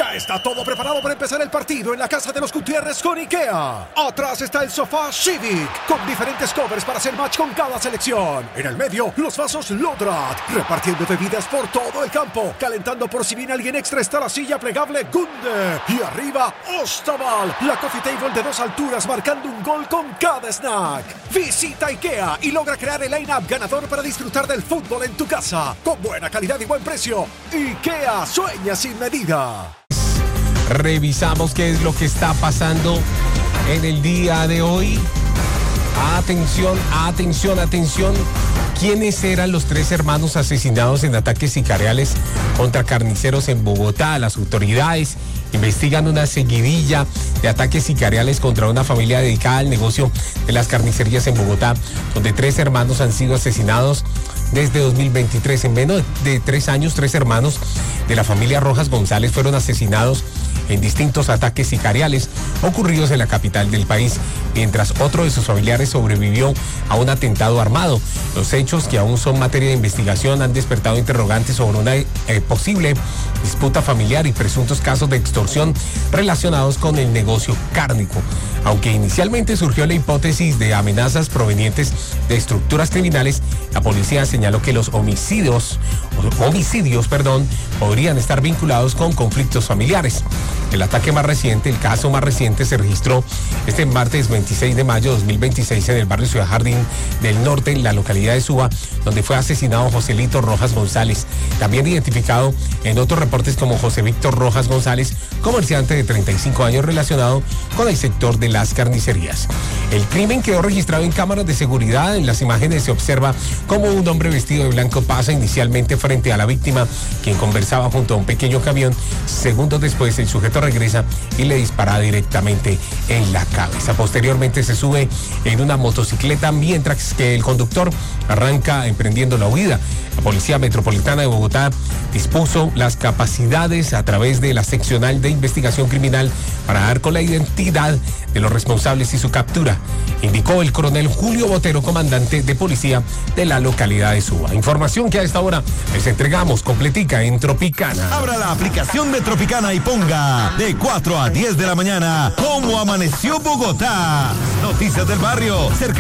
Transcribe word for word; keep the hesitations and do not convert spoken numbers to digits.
Ya está todo preparado para empezar el partido en la casa de los Gutiérrez con IKEA. Atrás está el sofá Civic, con diferentes covers para hacer match con cada selección. En el medio, los vasos Lodrat, repartiendo bebidas por todo el campo. Calentando por si viene alguien extra está la silla plegable Gunde. Y arriba, Ostaval, la coffee table de dos alturas marcando un gol con cada snack. Visita IKEA y logra crear el line-up ganador para disfrutar del fútbol en tu casa. Con buena calidad y buen precio. IKEA, sueña sin medida. Revisamos qué es lo que está pasando en el día de hoy. Atención, atención, atención. ¿Quiénes eran los tres hermanos asesinados en ataques sicariales contra carniceros en Bogotá? Las autoridades investigan una seguidilla de ataques sicariales contra una familia dedicada al negocio de las carnicerías en Bogotá, donde tres hermanos han sido asesinados desde dos mil veintitrés. En menos de tres años, tres hermanos de la familia Rojas González fueron asesinados en distintos ataques sicariales ocurridos en la capital del país, mientras otro de sus familiares sobrevivió a un atentado armado. Los hechos, que aún son materia de investigación, han despertado interrogantes sobre una eh, posible disputa familiar y presuntos casos de extorsión relacionados con el negocio cárnico. Aunque inicialmente surgió la hipótesis de amenazas provenientes de estructuras criminales, la policía señaló que los homicidios, homicidios, perdón, podrían estar vinculados con conflictos familiares. El ataque más reciente, el caso más reciente, se registró este martes veintiséis de mayo de dos mil veintiséis en el barrio Ciudad Jardín del Norte, en la localidad de Suba, donde fue asesinado Joselito Rojas González, también identificado en otros reportes como José Víctor Rojas González, comerciante de treinta y cinco años relacionado con el sector de las carnicerías. El crimen quedó registrado en cámaras de seguridad. En las imágenes se observa cómo un hombre vestido de blanco pasa inicialmente frente a la víctima, quien conversaba junto a un pequeño camión. Segundos después, el sujeto regresa y le dispara directamente en la cabeza. Posteriormente se sube en una motocicleta, mientras que el conductor arranca emprendiendo la huida. La Policía Metropolitana de Bogotá dispuso las capacidades a través de la seccional de investigación criminal para dar con la identidad de los responsables y su captura, indicó el coronel Julio Botero, comandante de policía de la localidad de Suba. Información que a esta hora les entregamos completica en Tropicana. Abra la aplicación de Tropicana y ponga de cuatro a diez de la mañana ¿Cómo amaneció Bogotá? Noticias del barrio, cerca